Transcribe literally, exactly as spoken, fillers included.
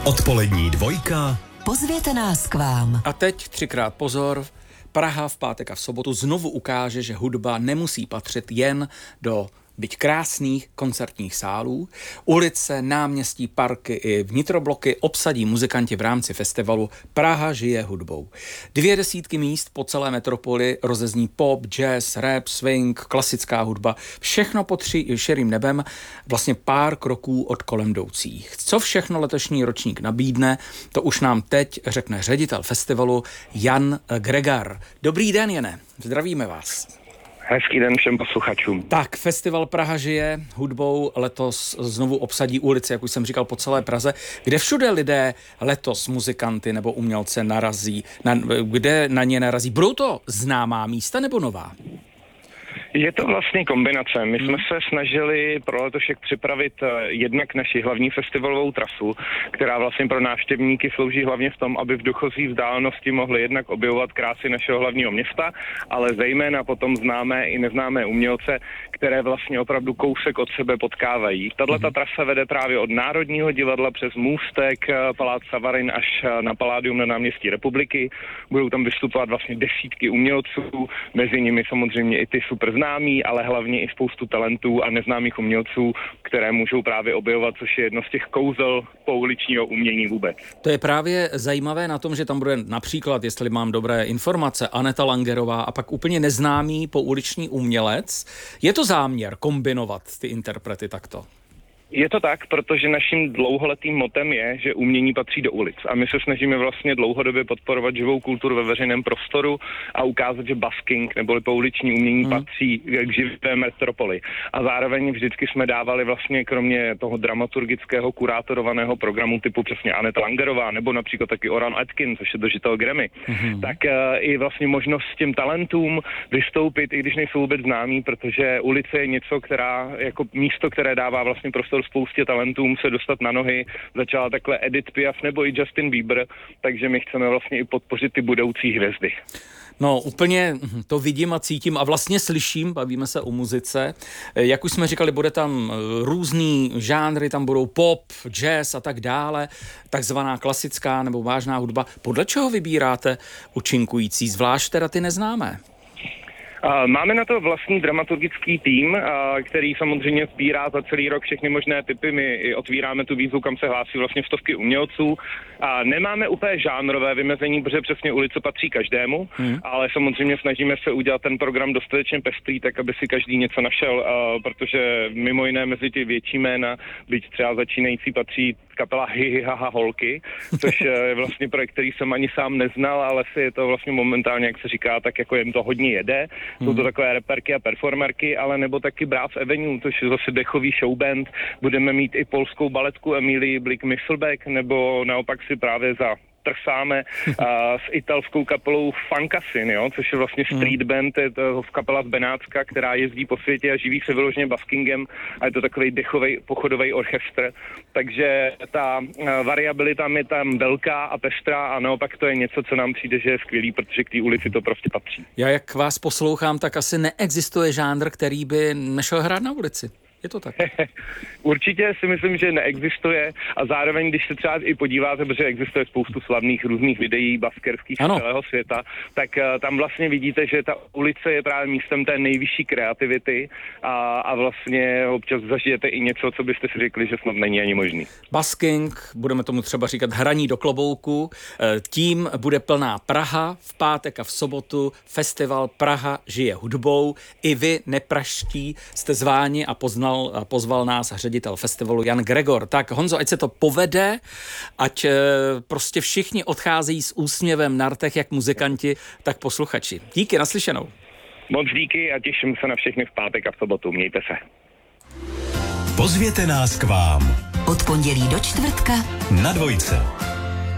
Odpolední dvojka. Pozvěte nás k vám. A teď třikrát pozor. Praha v pátek a v sobotu znovu ukáže, že hudba nemusí patřit jen do byť krásných koncertních sálů. Ulice, náměstí, parky i vnitrobloky obsadí muzikanti v rámci festivalu Praha žije hudbou. Dvě desítky míst po celé metropoli rozezní pop, jazz, rap, swing, klasická hudba. Všechno pod tři širým nebem, vlastně pár kroků od kolem jdoucích. Co všechno letošní ročník nabídne, to už nám teď řekne ředitel festivalu Jan Gregar. Dobrý den, Jane, zdravíme vás. Hezký den všem posluchačům. Tak, festival Praha žije hudbou letos znovu obsadí ulici, jak už jsem říkal, po celé Praze. Kde všude lidé letos muzikanty nebo umělce narazí? Na, kde na ně narazí? Budou to známá místa nebo nová? Je to vlastně kombinace. My jsme se snažili pro letošek připravit jednak naši hlavní festivalovou trasu, která vlastně pro návštěvníky slouží hlavně v tom, aby v dochozí vzdálenosti mohli jednak objevovat krásy našeho hlavního města, ale zejména potom známé i neznámé umělce, které vlastně opravdu kousek od sebe potkávají. Tato trasa vede právě od Národního divadla přes Můstek, Palác Savarin až na Paládium na náměstí Republiky. Budou tam vystupovat vlastně desítky umělců, mezi nimi samozřejmě i ty super známí, ale hlavně i spoustu talentů a neznámých umělců, které můžou právě objevovat, což je jedno z těch kouzel pouličního umění vůbec. To je právě zajímavé na tom, že tam bude například, jestli mám dobré informace, Aneta Langerová a pak úplně neznámý pouliční umělec. Je to záměr kombinovat ty interprety takto? Je to tak, protože naším dlouholetým motem je, že umění patří do ulic a my se snažíme vlastně dlouhodobě podporovat živou kulturu ve veřejném prostoru a ukázat, že busking neboli pouliční umění hmm. patří k živé metropoli. A zároveň vždycky jsme dávali vlastně kromě toho dramaturgického kurátorovaného programu typu přesně Aneta Langerová nebo například taky Oran Atkin, což je držitel Grammy, hmm. tak uh, i vlastně možnost s těm talentům vystoupit, i když nejsou vůbec známí, protože ulice je něco, která jako místo, které dává vlastně prostor spoustě talentům se dostat na nohy. Začala takhle Edith Piaf nebo i Justin Bieber, takže my chceme vlastně i podpořit ty budoucí hvězdy. No, úplně to vidím a cítím a vlastně slyším, bavíme se o muzice. Jak už jsme říkali, bude tam různý žánry, tam budou pop, jazz a tak dále, takzvaná klasická nebo vážná hudba. Podle čeho vybíráte účinkující, zvlášť teda ty neznámé? Máme na to vlastní dramaturgický tým, který samozřejmě sbírá za celý rok všechny možné typy. My otvíráme tu výzvu, kam se hlásí vlastně stovky umělců. A nemáme úplně žánrové vymezení, protože přesně ulice patří každému, hmm. ale samozřejmě snažíme se udělat ten program dostatečně pestrý, tak aby si každý něco našel, protože mimo jiné mezi ty větší jména, byť třeba začínající, patří kapela Hi Hi Haha Holky, což je vlastně projekt, který jsem ani sám neznal, ale si je to vlastně momentálně, jak se říká, tak jako jim to hodně jede. Hmm. Jsou to takové reperky a performerky, ale nebo taky Brav Avenue, což je zase dechový showband. Budeme mít i polskou baletku Emilii Blik-Misselbeck, nebo naopak si právě za trsáme uh, s italskou kapelou Funkasin, jo, což je vlastně street band, je to kapela z Benátska, která jezdí po světě a živí se vyloženě buskingem a je to takovej dechovej pochodový orchestr. Takže ta uh, variabilita je tam velká a pestrá a naopak to je něco, co nám přijde, že je skvělý, protože k té ulici to prostě patří. Já jak vás poslouchám, tak asi neexistuje žánr, který by nešel hrát na ulici. Je to tak? Určitě si myslím, že neexistuje a zároveň, když se třeba i podíváte, protože existuje spoustu slavných různých videí baskerských z celého světa, tak uh, tam vlastně vidíte, že ta ulice je právě místem té nejvyšší kreativity a, a vlastně občas zažijete i něco, co byste si řekli, že snad není ani možný. Basking, budeme tomu třeba říkat hraní do klobouku, tím bude plná Praha v pátek a v sobotu festival Praha žije hudbou. I vy, nepraští, jste zváni a poznal a pozval nás ředitel festivalu Jan Gregor. Tak Honzo, ať se to povede, ať e, prostě všichni odcházejí s úsměvem na rtech, jak muzikanti, tak posluchači. Díky, naslyšenou. Moc díky a těším se na všechny v pátek a v sobotu. Mějte se. Pozvěte nás k vám. Od pondělí do čtvrtka na dvojce.